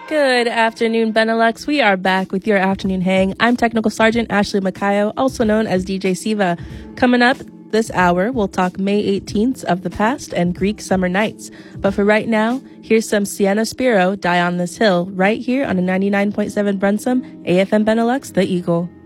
Good afternoon, Benelux. We are back with your afternoon hang. I'm Technical Sergeant Ashley Makayo, also known as DJ Siva. Coming up this hour, we'll talk May 18th of the past and Greek summer nights. But for right now, here's some Sienna Spiro, Die on This Hill, right here on a 99.7 Brunsum, AFM Benelux, The Eagle.